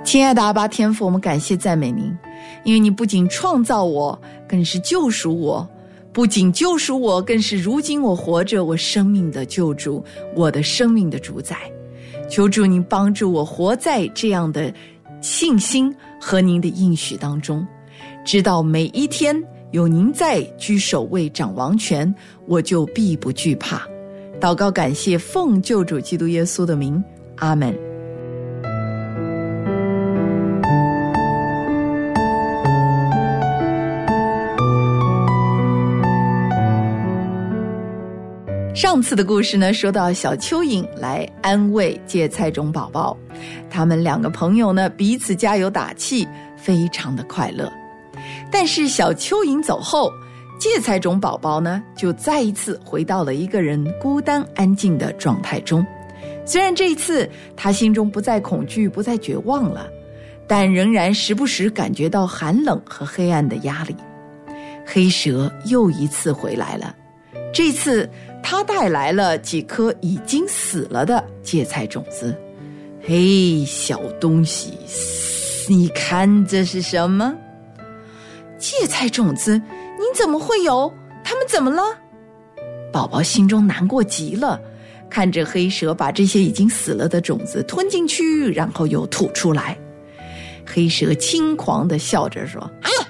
亲爱的阿爸天父，我们感谢赞美您，因为你不仅创造我，更是救赎我，不仅救赎我，更是如今我活着我生命的救主，我的生命的主宰。求主您帮助我活在这样的信心和您的应许当中，知道每一天有您在居首位掌王权，我就必不惧怕。祷告感谢，奉救主基督耶稣的名，阿们。上次的故事呢，说到小蚯蚓来安慰芥菜种宝宝，他们两个朋友呢彼此加油打气，非常的快乐。但是小蚯蚓走后，芥菜种宝宝呢就再一次回到了一个人孤单安静的状态中。虽然这一次他心中不再恐惧，不再绝望了，但仍然时不时感觉到寒冷和黑暗的压力。黑蛇又一次回来了，这次他带来了几颗已经死了的芥菜种子。嘿，小东西，你看这是什么？芥菜种子，您怎么会有？他们怎么了？宝宝心中难过极了，看着黑蛇把这些已经死了的种子吞进去，然后又吐出来。黑蛇轻狂地笑着说，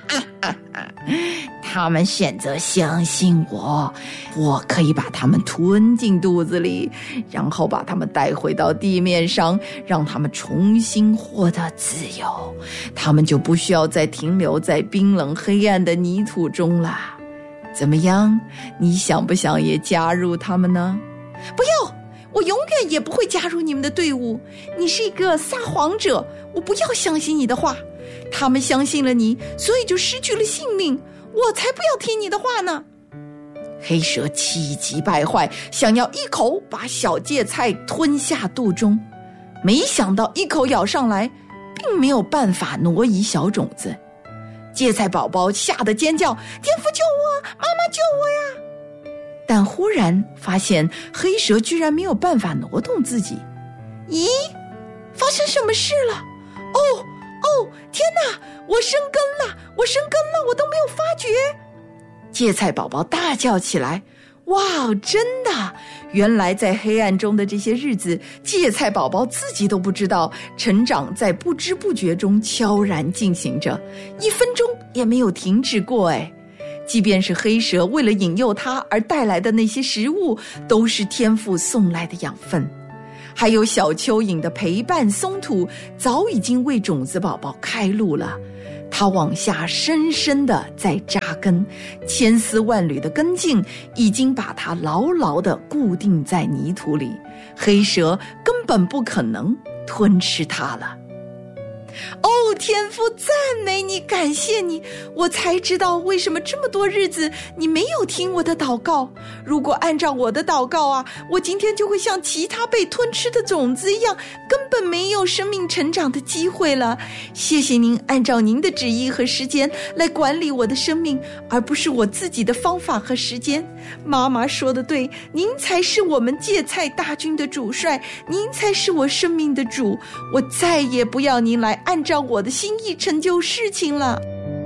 他们选择相信我，我可以把他们吞进肚子里，然后把他们带回到地面上，让他们重新获得自由，他们就不需要再停留在冰冷黑暗的泥土中了。怎么样，你想不想也加入他们呢？不要，我永远也不会加入你们的队伍，你是一个撒谎者，我不要相信你的话。他们相信了你，所以就失去了性命，我才不要听你的话呢。黑蛇气急败坏，想要一口把小芥菜吞下肚中，没想到一口咬上来，并没有办法挪移小种子。芥菜宝宝吓得尖叫，天父救我，妈妈救我呀！但忽然发现黑蛇居然没有办法挪动自己。咦，发生什么事了？天哪，我生根了，我都没有发觉。芥菜宝宝大叫起来，哇，真的，原来在黑暗中的这些日子，芥菜宝宝自己都不知道，成长在不知不觉中悄然进行着，一分钟也没有停止过。即便是黑蛇为了引诱它而带来的那些食物，都是天父送来的养分。还有小蚯蚓的陪伴松土，早已经为种子宝宝开路了，它往下深深地在扎根，千丝万缕的根茎已经把它牢牢地固定在泥土里，黑蛇根本不可能吞吃它了。天父，赞美你，感谢你，我才知道为什么这么多日子你没有听我的祷告。如果按照我的祷告啊，我今天就会像其他被吞吃的种子一样，根本没有生命成长的机会了。谢谢您按照您的旨意和时间来管理我的生命，而不是我自己的方法和时间。妈妈说的对，您才是我们芥菜大军的主帅，您才是我生命的主，我再也不要您来按照我的心意成就事情了。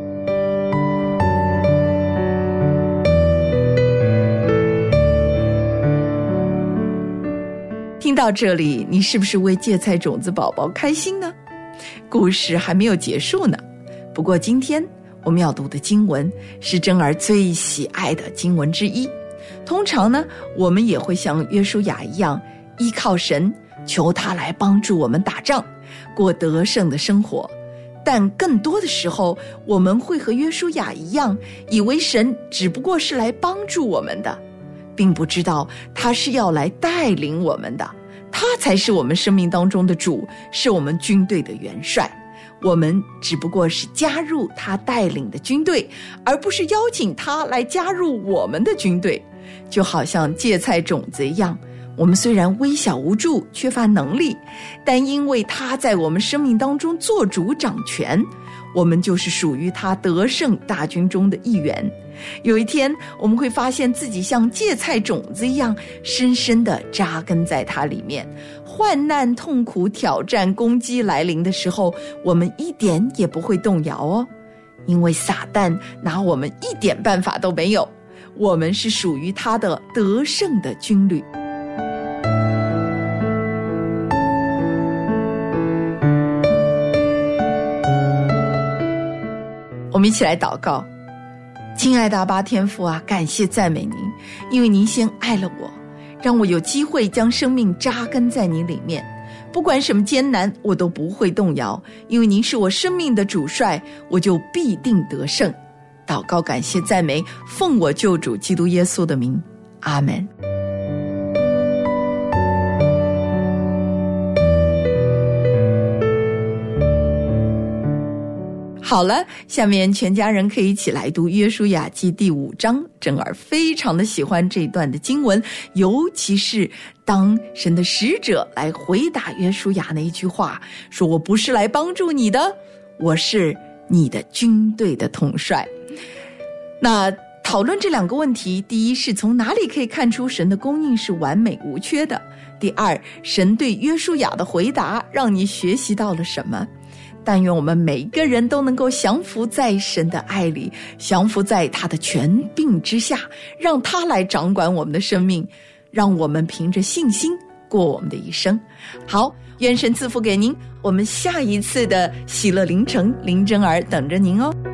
听到这里，你是不是为芥菜种子宝宝开心呢？故事还没有结束呢。不过今天我们要读的经文是珍儿最喜爱的经文之一。通常呢，我们也会像约书亚一样，依靠神，求他来帮助我们打仗，过得胜的生活。但更多的时候，我们会和约书亚一样，以为神只不过是来帮助我们的，并不知道他是要来带领我们的，他才是我们生命当中的主，是我们军队的元帅。我们只不过是加入他带领的军队，而不是邀请他来加入我们的军队。就好像芥菜种子一样，我们虽然微小无助，缺乏能力，但因为他在我们生命当中做主掌权，我们就是属于他得胜大军中的一员。有一天我们会发现自己像芥菜种子一样，深深地扎根在它里面， 患难、痛苦、挑战、攻击来临的时候，我们一点也不会动摇哦，因为撒旦拿我们一点办法都没有，我们是属于他的得胜的军旅。我们一起来祷告。亲爱的阿爸天父啊，感谢赞美您，因为您先爱了我，让我有机会将生命扎根在你里面，不管什么艰难我都不会动摇，因为您是我生命的主帅，我就必定得胜。祷告感谢赞美，奉我救主基督耶稣的名，阿们。好了，下面全家人可以一起来读约书亚记第5章。珍儿非常的喜欢这段的经文，尤其是当神的使者来回答约书亚那一句话，说我不是来帮助你的，我是你的军队的统帅。那讨论这2个问题，第一是从哪里可以看出神的供应是完美无缺的？第二，神对约书亚的回答让你学习到了什么？但愿我们每一个人都能够降服在神的爱里，降服在他的权柄之下，让他来掌管我们的生命，让我们凭着信心过我们的一生。好，愿神赐福给您，我们下一次的喜乐凌晨，林珍儿等着您哦。